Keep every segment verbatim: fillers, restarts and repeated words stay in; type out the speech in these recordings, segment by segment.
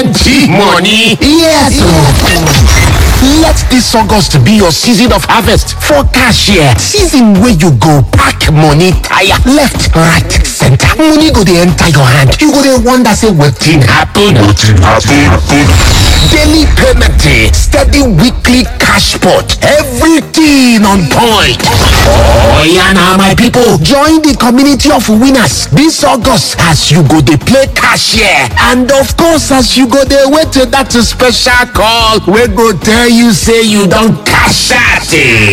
plenty money. Yes. Let this August be your season of harvest for cashier. Season where you go pack money tire left, right, center. Money go dey enter your hand. You go dey wonder say wetin happen. Wetin happen? Daily payment day, steady weekly cash pot, everything on point. Oh yeah, now my people, join the community of winners this August as you go dey play cashier, and of course as you go dey wait till that special call wey go tell you say you don cash out.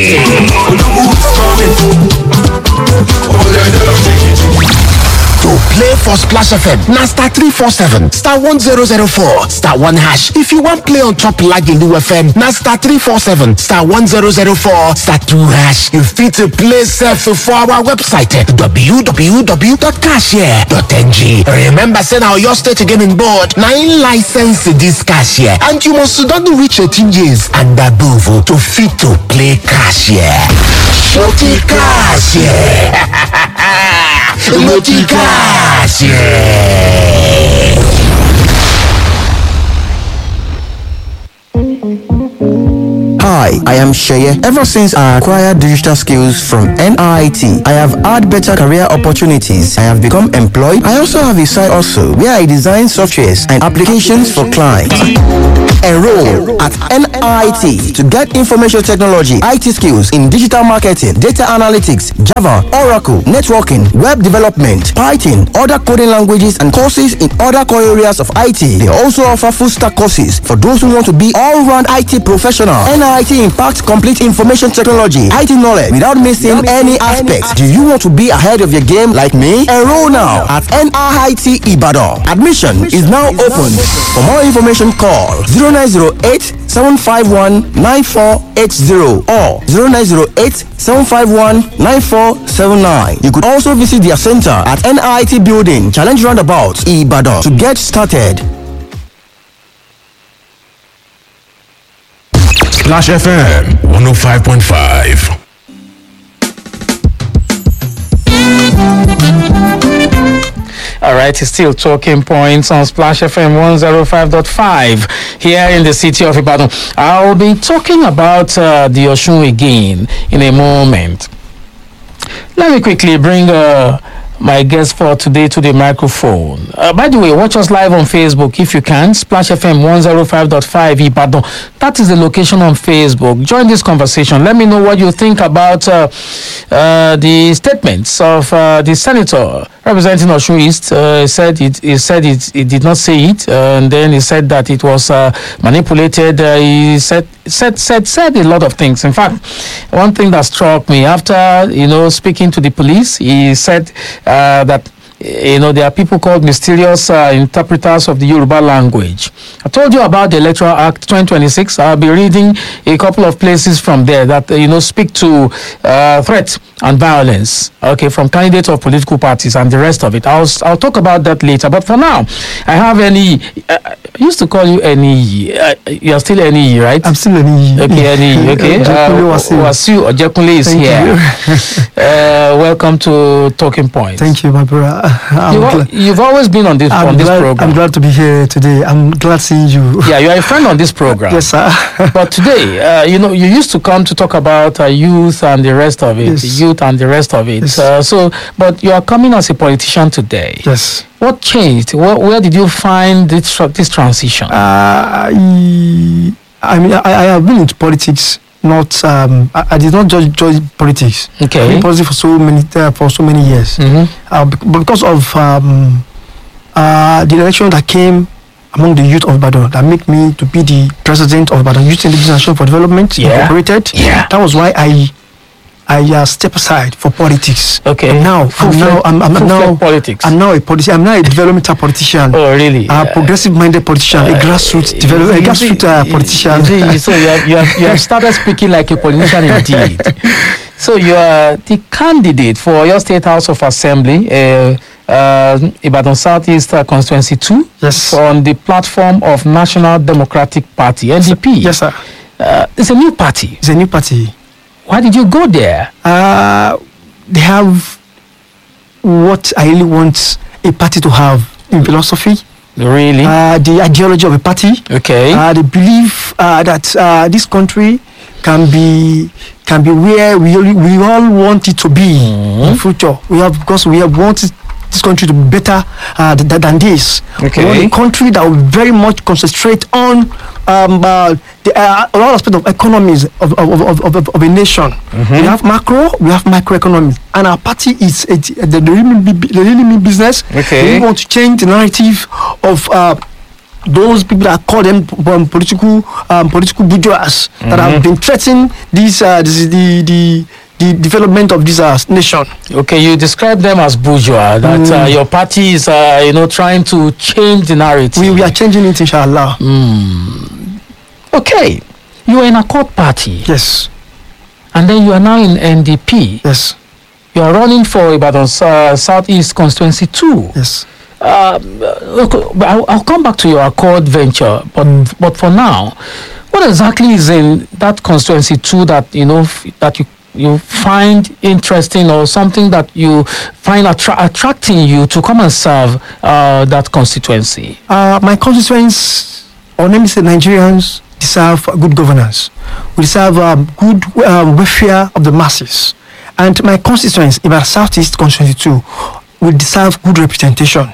To play for Splash F M, na star three four seven, star one zero zero four, star one hash. If you want play on top Lagelu F M, na star three four seven, star one zero zero four, star two hash. You fit to play self for our website w w w dot cashier dot n g. Remember, say now your state gaming board, na in license this cashier, and you must don reach eighteen years and above to fit to play cashier. Shorty cashier. Multicashier. Hi, I am Sheye. Ever since I acquired digital skills from N I I T, I have had better career opportunities. I have become employed. I also have a side also where I design softwares and applications for clients. Enroll at N I I T to get information technology, I T skills in digital marketing, data analytics, Java, Oracle, networking, web development, Python, other coding languages, and courses in other core areas of I T. They also offer full stack courses for those who want to be all-round I T professional. N I I T impacts complete information technology, I T knowledge without missing any aspects. Do you want to be ahead of your game like me? Enroll now at N I I T Ibadan. Admission is now open. For more information, call zero nine zero eight, seven five one, nine four eight zero or zero nine zero eight, seven five one, nine four seven nine. You could also visit their center at N I I T Building, Challenge Roundabout, Ibadan to get started. Splash F M one oh five point five. All right, it's still talking points on Splash F M one oh five point five here in the city of Ibadan. I'll be talking about uh, the Osun again in a moment. Let me quickly bring uh, my guest for today to the microphone. Uh, by the way, watch us live on Facebook if you can. Splash F M one oh five point five Ibadan. That is the location on Facebook. Join this conversation. Let me know what you think about uh, uh, the statements of uh, the senator representing Osun East. Uh, he said it. He said it. He did not say it, uh, and then he said that it was uh, manipulated. Uh, he said said said said a lot of things. In fact, one thing that struck me after you know speaking to the police, he said uh, that. You know, there are people called mysterious uh, interpreters of the Yoruba language. I told you about the Electoral Act twenty twenty-six. I'll be reading a couple of places from there that, uh, you know, speak to uh, threat and violence, okay, from candidates of political parties and the rest of it. I'll, I'll talk about that later. But for now, I have any, uh, I used to call you any, uh, you're still any, right? I'm still any. Okay, any, okay. uh, Wasiu Ojekunle is here. uh, welcome to Talking Points. Thank you, my brother. You've, you've always been on this I'm on this glad, program. I'm glad to be here today. I'm glad seeing you. Yeah, you are a friend on this program. Yes, sir. But today, uh, you know, you used to come to talk about uh, youth and the rest of it, Yes. youth and the rest of it. Yes. Uh, so, but you are coming as a politician today. Yes. What changed? Where, where did you find this tra- this transition? Uh, I, I mean, I, I have been into politics. Not, um, I, I did not judge, judge politics. Okay. I've been politics for so many uh, for so many years. Mm-hmm. Uh, bec- but because of um, uh, the election that came among the youth of Ibadan, that made me to be the president of Ibadan Youth Indigenous Action for Development Yeah. Incorporated. Yeah. That was why I I uh, step aside for politics. Okay. And now, Full I'm now, I'm, I'm full now, politics. I'm now a politician. I'm now a developmental politician. Oh, really? A progressive-minded politician, a grassroots develop, a You grassroots uh, see- politician. you see, so you have, you have you have started speaking like a politician indeed. So you are the candidate for your State House of Assembly, uh, uh, Ibadan Southeast uh, Constituency two, Yes. on the platform of National Democratic Party, N D P. Yes, sir. Uh, it's a new party. It's a new party. Why did you go there? Uh, they have what I really want a party to have in philosophy, Really? uh, the ideology of a party. Okay. Uh, they believe uh, that uh, this country can be can be where we all- we all want it to be in future. We have because we have wanted this country to be better uh, th- th- than this. Okay. We want a country that will very much concentrate on um, uh, the uh, a lot of aspects of economies of of, of, of, of, of a nation. We have macro, we have microeconomy, and our party is a, the, the really mean, the really mean business. Okay. We want to change the narrative of. Uh, those people that call them um, political um, political bourgeois that have been threatening this uh, this is the the the development of this uh, nation. Okay, you describe them as bourgeois. That uh, your party is, uh, you know, trying to change the narrative. We, we are changing it, inshallah. Okay, you are in a court party, Yes, and then you are now in N D P. yes, You are running for Ibadan uh, Southeast Constituency two. yes. Uh, okay, but I'll, I'll come back to your Accord venture, but but for now, what exactly is in that constituency two that you know f- that you you find interesting, or something that you find attra- attracting you to come and serve uh, that constituency? Uh, my constituents, or name is the Nigerians, deserve good governance. We deserve um, good um, welfare of the masses. And my constituents, in our Southeast Constituency two, will deserve good representation.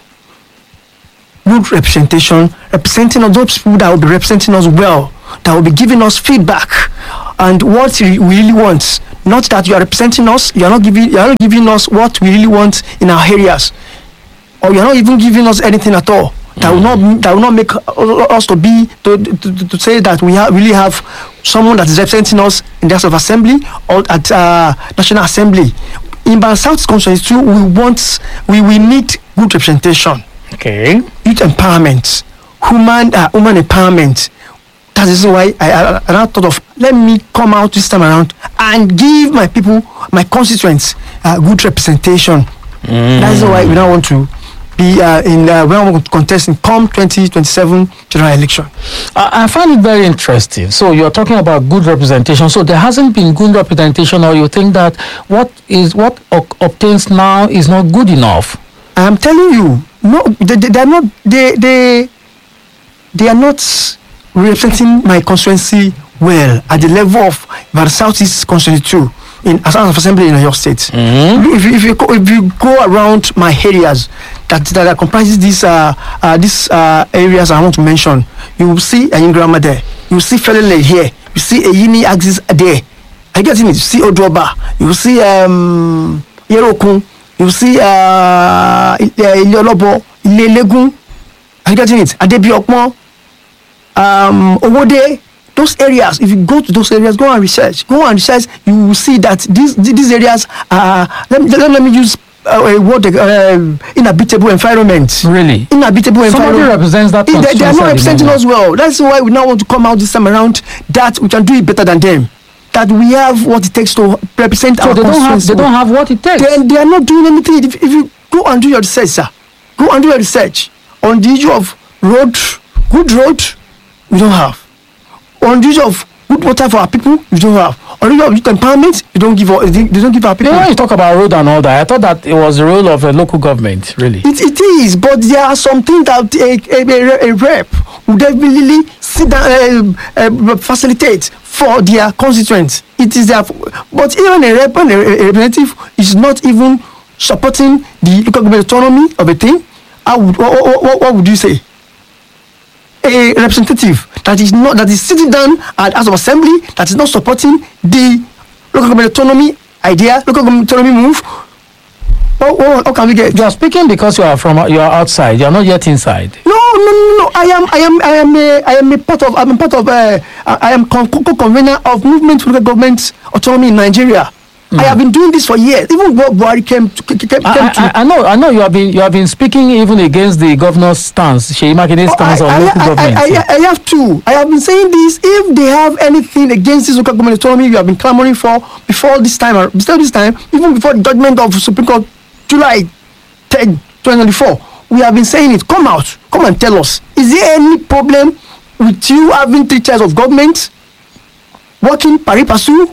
Good representation, representing of those people that will be representing us well, that will be giving us feedback and what we we really want. Not that you are representing us, you are not giving you are not giving us what we really want in our areas, or you are not even giving us anything at all. That will not that will not make us to be to, to, to say that we have, really have someone that is representing us in the House of Assembly or at uh, National Assembly. In Ibadan South Constituency two, we want we, we need good representation, Okay. youth empowerment, human uh, woman empowerment. That is why I, I, I now thought of let me come out this time around and give my people, my constituents, uh, good representation. That is why we now want to be uh, in uh, we now want to contest in come twenty twenty-seven general election. I, I find it very interesting. So you're talking about good representation. So there hasn't been good representation, or you think that what is what o- obtains now is not good enough? I am telling you, no, they, they, they are not. They they they are not representing my constituency well at the level of the Southeast Constituency two in as House of Assembly in your state. If, you- if you go, if you go around my areas that that comprises these uh, uh these uh areas I want to mention, you will see a Grandma there. You will see Felele here. You see a Yini Axis there. I get it. You see Odroba. You will see um Yerokun. You will see uh Ilolobo, Ilelegun. I get it. Adebiokmo, um Owode. Those areas, if you go to those areas, go and research. Go and research, you will see that these these areas are, let me, let, let me use uh, a word, uh, inhabitable environment. Really? Inhabitable Somebody environment. represents that They, they are constituency at not the representing moment. us well. That's why we now want to come out this time around that we can do it better than them. That we have what it takes to represent So our they don't have constituency. they don't have what it takes. Then they are not doing anything. If, if you go and do your research, sir, go and do your research on the issue of road, good road, we don't have. On the issue of good water for our people, we don't have. On the issue of youth empowerment, they don't give our, they, they don't give our You people. know, when you talk about road and all that, I thought that it was the role of a local government, really. It, it is, but there are some things that a, a, a, a rep would definitely sit down, uh, uh, facilitate for their constituents. It is their, but even a rep and a, a representative is not even supporting the local government autonomy of a thing. I would, what, what, what, what would you say? A representative that is not that is sitting down at House of Assembly that is not supporting the local government autonomy idea, local government autonomy move. What, what, what can we get? You are speaking because you are from you are outside. You are not yet inside. No, no, no, no. I am, I am, I am a, I am a part of, I am a part of, uh, I I am con- co-convener of Movement for Local Government Autonomy in Nigeria. I have been doing this for years. Even when Buhari came to, came, came I, to. I, I know, I know. You have been, you have been speaking even against the governor's stance, Sheyi Makinde's Oh, stance I, on I, local I, government. I, I, I have to. I have been saying this. If they have anything against this local government autonomy, you have been clamoring for before this time, or before this time, even before the judgment of Supreme Court, July tenth, twenty twenty-four, we have been saying it. Come out, come and tell us. Is there any problem with you having three tiers of government working pari passu?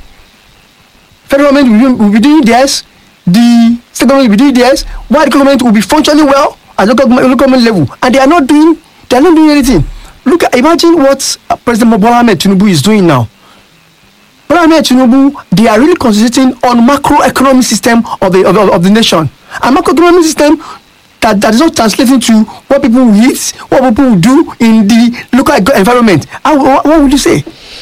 Federal government will be, will be doing theirs, the state government will be doing theirs, while the government will be functioning well at local government, local government level, and they are not doing they are not doing anything. Look at imagine what uh, President Bola Ahmed Tinubu is doing now. Bola Ahmed Tinubu, they are really concentrating on macroeconomic system of the of, of, of the nation. A macroeconomic system that, that is not translating to what people will eat, what people will do in the local environment. How, what, what would you say?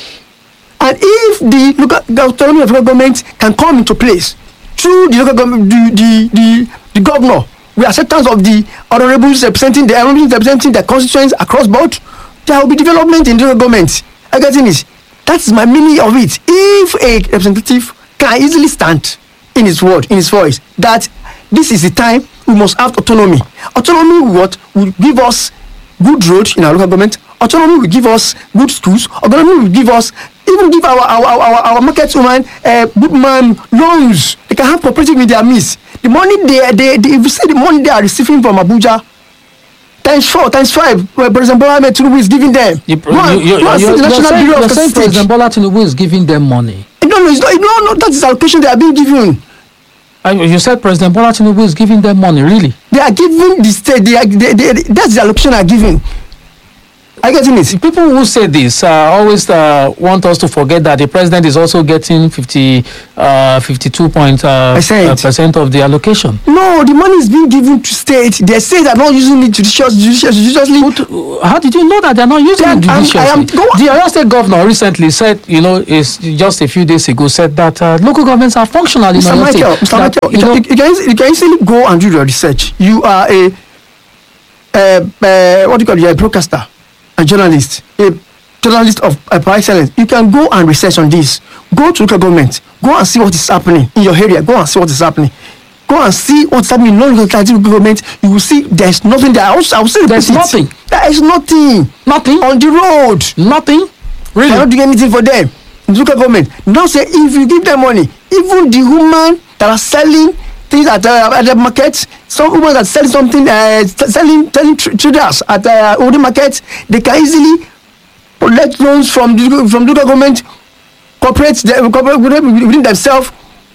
And if the local the autonomy of local government can come into place through the local government, the the, the, the governor, with acceptance of the honorables representing the representing the constituents across board, there will be development in the local government. I get it. That is my meaning of it. If a representative can easily stand in his word, in his voice, that this is the time we must have autonomy. Autonomy will what will give us good roads in our local government. Autonomy will give us good schools. Autonomy will give us even give our our our, our market woman uh, good man loans. They can have cooperative with their means. The money they they, they if you see the money they are receiving from Abuja, times four, times five, where President Bola Ahmed Tinubu is giving them. You, you, you, no, you, the you're National saying, Bureau you're of saying Statistics. President Bola Tinubu is giving them money. No, no, it's not. No, no, that is allocation they are being given. Uh, you said President Bola Tinubu is giving them money, really? They are giving the state. They are. They, they, that's the allocation they are giving. Are you getting it? People who say this uh, always uh, want us to forget that the president is also getting fifty, uh, fifty-two point uh, Percent. uh, percent of the allocation. No, the money is being given to state. They say they are not using it judicious, judicious, judiciously. But, uh, how did you know that they're not using They are- it I'm- judiciously? I am- go- the Oyo State governor recently said, you know, is just a few days ago said that uh, local governments are functional in Mister Oyo State. Michael, Mister That, Michael, you you, know, can, you, can, easily- you can easily go and do your research. You are a, uh, uh, what do you call it? You are a broadcaster, a journalist, a journalist of uh, par excellence. You can go and research on this. Go to local government. Go and see what is happening in your area. Go and see what is happening. Go and see what's happening in non-local government. You will see there is nothing there. I will, I will say There's repeat it. nothing. There is nothing. Nothing? On the road. Nothing? Really? Cannot do anything for them. In the local government. Now say if you give them money, even the woman that are selling things at, uh, at the market, some women that sell something, uh, selling selling tr- traders at uh, old market, they can easily collect loans from the from the local government, cooperate, them, cooperate with them, within themselves,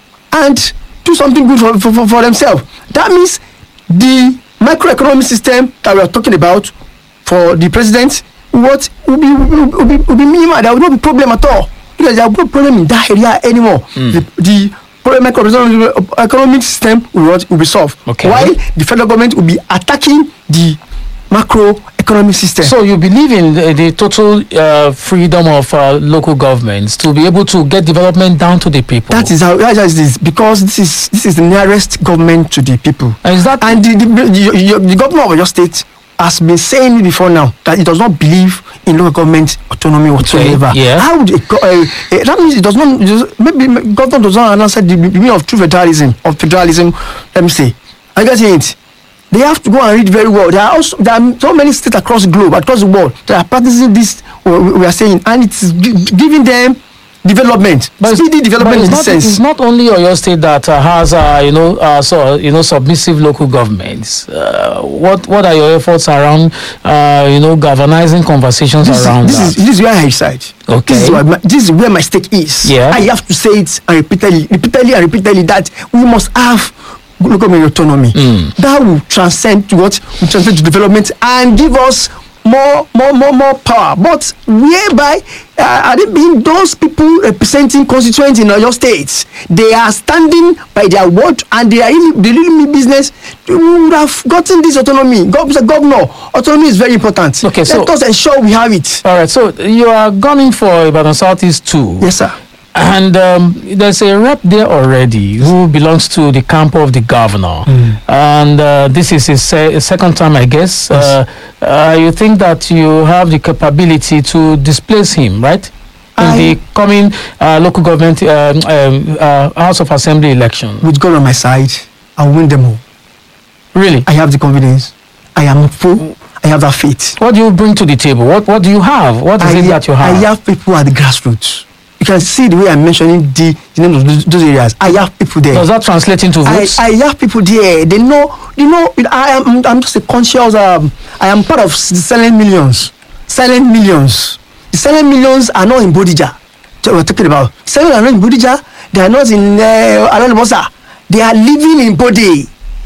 and do something good for, for, for, for themselves. That means the macroeconomic system that we are talking about for the president, what will be will be, will be, will be minimal. There will not be problem at all because there will be no problem in that area anymore. Mm. The, the problem macroeconomic economic system will, will be solved. Okay. While the federal government will be attacking the macroeconomic system. So you believe in the, the total uh, freedom of uh, local governments to be able to get development down to the people? That is how that is this because this is this is the nearest government to the people. And is that And the the, the, the, the governor of your state has been saying it before now that it does not believe in local government autonomy whatsoever. yeah. How would it, uh, uh, that means it does not it does, maybe government does not answer the meaning of true federalism of federalism. Let me say, I get it. They have to go and read very well. There are also there are so many states across the globe, across the world, that are practicing this. We, we are saying, and it is gi- giving them development, But it's- speedy development but in it's this not, sense. it's not only Oyo State that uh, has, uh, you know, uh, so you know, submissive local governments. Uh, what what are your efforts around, uh, you know, galvanizing conversations This, around is, this, that? is, this is where I reside. Okay. This is, where my, this is where my stake is. Yeah. I have to say it and repeatedly, repeatedly and repeatedly that we must have local government autonomy. Mm. That will transcend to what will transcend to development and give us more, more, more, more power. But whereby uh, are they being those people representing constituents in your states? They are standing by their word and they are really, they really mean business. We would have gotten this autonomy. Gov- Mister Governor, autonomy is very important. Okay, so- let us ensure we have it. All right, so you are gunning for Ibadan Southeast too. Yes, sir. And um, there's a rep there already who belongs to the camp of the governor. And uh, this is his se- second time, I guess. Uh, uh, you think that you have the capability to displace him, right? In I- the coming uh, local government um, um, uh, House of Assembly election. With God on my side, I'll win them all. Really? I have the confidence. I am full. I have that faith. What do you bring to the table? What What do you have? What is I, it that you have? I have people at the grassroots. You can see the way I'm mentioning the, the names of those, those areas. I have people there. Does that translate into I, votes? I have people there. They know. You know. I am. I'm just a conscious. Um, I am part of the silent millions. Silent millions. The silent millions are not in Bodija. So we're talking about silent are not in Bodija. They are not in uh, Alon Bosa. They are living in Bode.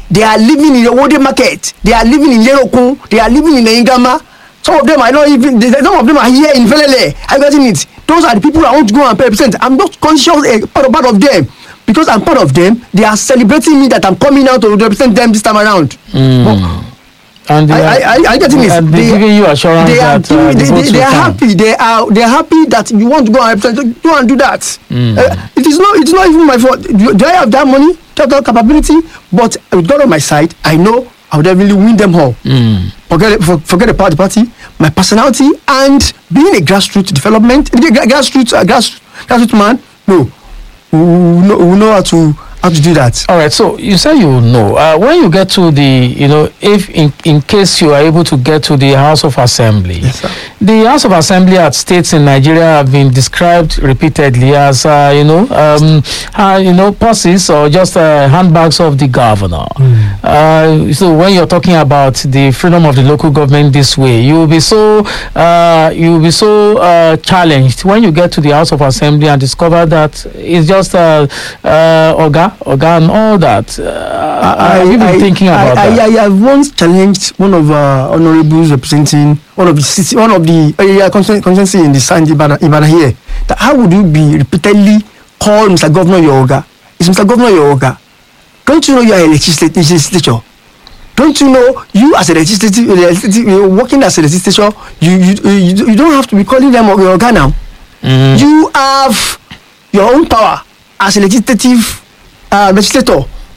They are living in the Owode market. They are living in Yerokun. They are living in Ingama. Some of them are not even. They, some of them are here in Velele. I'm getting it. Those are the people I want to go and represent. I'm not conscious uh, part of part of them because I'm part of them. They are celebrating me that I'm coming out to represent them this time around. Mm. But, And they I, are, I, I, I getting it. and they, giving you assurance they are, that uh, they, the they, votes they, they will are come. happy. They are they are happy that you want to go and represent. Go and do that. Mm. Uh, it is not. It's not even my fault. Do, do I have that money? Do I have that capability? But with God on my side, I know I would definitely win them all. Mm. Forget for, forget about the party, my personality, and being a grassroots development, a gra- grassroots uh, grass, grassroots man. No, we, we, know, we know how to how to do that. All right, so you say you know. Uh, when you get to the, you know, if in, in case you are able to get to the House of Assembly, Yes, sir. the House of Assembly at states in Nigeria have been described repeatedly as, uh, you know, um, uh, you know, purses or just uh, handbags of the governor. Mm. Uh, so when you're talking about the freedom of the local government this way, you will be so, uh, you will be so uh, challenged when you get to the House of Assembly and discover that it's just uh, uh, Oga. Oga and all that. Uh, I, have you been thinking about I, that? I, I have once challenged one of uh, honorables representing one of the city, one of the area constituency in the Sandy Ibadan, Ibadan here. That how would you be repeatedly called Mister Governor your Oga? Is Mister Governor your Oga? Don't you know you are a legislat- legislature? Don't you know you as a legislative, legislative working as a legislature, you you, you you don't have to be calling them your Oga now. Mm. You have your own power as a legislative uh, legislator.